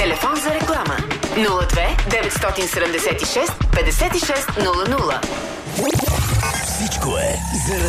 Телефон за реклама 02 976 56 00. Всичко е заради